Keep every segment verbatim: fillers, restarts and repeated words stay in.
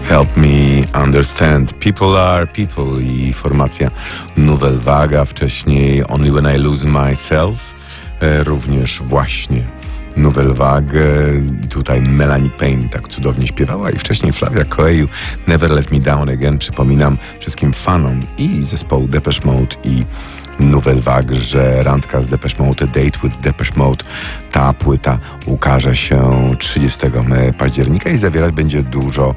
Help Me Understand. People Are People i formacja Nouvelle Vague, a wcześniej Only When I Lose Myself, e, również właśnie Nouvelle Vague. I tutaj Melanie Payne tak cudownie śpiewała i wcześniej Flavia Coelho, Never Let Me Down Again. Przypominam wszystkim fanom i zespołu Depeche Mode i Nouvelle Vague, że randka z Depeche Mode, Date with Depeche Mode, ta płyta ukaże się trzydziestego października i zawierać będzie dużo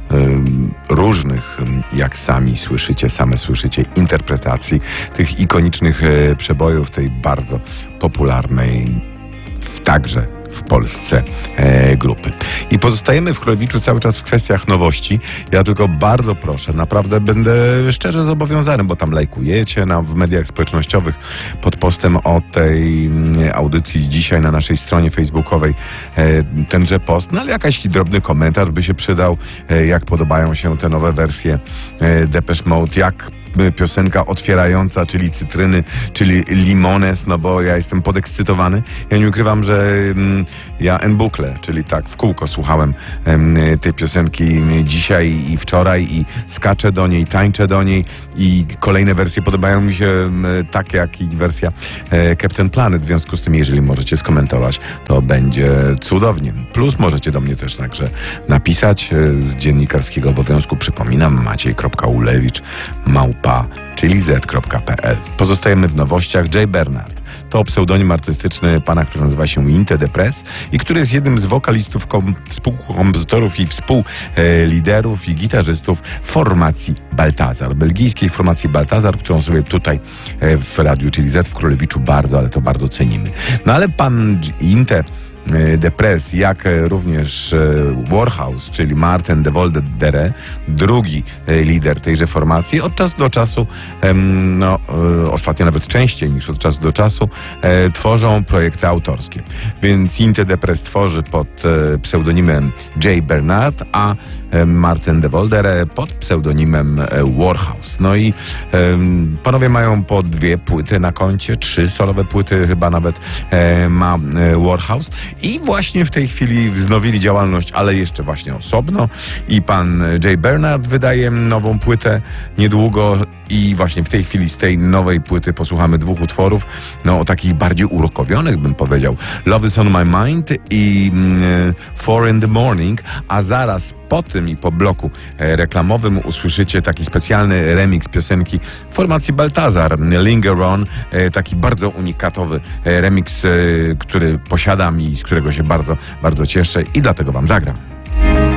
um, różnych, jak sami słyszycie, same słyszycie, interpretacji tych ikonicznych e, przebojów tej bardzo popularnej w, także w Polsce e, grupy. I pozostajemy w Królewiczu cały czas w kwestiach nowości. Ja tylko bardzo proszę, naprawdę będę szczerze zobowiązany, bo tam lajkujecie na, w mediach społecznościowych pod postem o tej audycji dzisiaj na naszej stronie facebookowej e, tenże post, no ale jakiś drobny komentarz by się przydał, e, jak podobają się te nowe wersje e, Depeche Mode, jak piosenka otwierająca, czyli Cytryny, czyli Limones, no bo ja jestem podekscytowany. Ja nie ukrywam, że mm, ja en boucle, czyli tak w kółko słuchałem em, tej piosenki dzisiaj i wczoraj i skaczę do niej, tańczę do niej i kolejne wersje podobają mi się em, tak jak i wersja e, Captain Planet. W związku z tym, jeżeli możecie skomentować, to będzie cudownie. Plus możecie do mnie też także napisać e, z dziennikarskiego obowiązku. Przypominam, maciej.ulewicz małpa czyli z kropka p l. Pozostajemy w nowościach. Jay Bernard to pseudonim artystyczny pana, który nazywa się Inte de Press i który jest jednym z wokalistów, kom, współkompozytorów i współliderów i gitarzystów formacji Baltazar, belgijskiej formacji Baltazar, którą sobie tutaj w Radiu czyli Z w Królewiczu bardzo, ale to bardzo cenimy. No ale pan Inte de Press, jak również Warhouse, czyli Martin de Voldere, drugi lider tejże formacji, od czasu do czasu, no ostatnio nawet częściej niż od czasu do czasu, tworzą projekty autorskie. Więc Inte de Press tworzy pod pseudonimem Jay Bernard, a Martin de Voldere pod pseudonimem Warhouse. No i um, panowie mają po dwie płyty na koncie, trzy solowe płyty chyba nawet e, ma e, Warhouse i właśnie w tej chwili wznowili działalność, ale jeszcze właśnie osobno i pan Jay Bernard wydaje nową płytę niedługo i właśnie w tej chwili z tej nowej płyty posłuchamy dwóch utworów, no o takich bardziej urokowionych bym powiedział. Love is on my mind i mm, Four in the morning, a zaraz po tym i po bloku e, reklamowym usłyszycie taki specjalny remix piosenki formacji Baltazar, Linger On, e, taki bardzo unikatowy e, remix, e, który posiadam i z którego się bardzo, bardzo cieszę i dlatego wam zagram.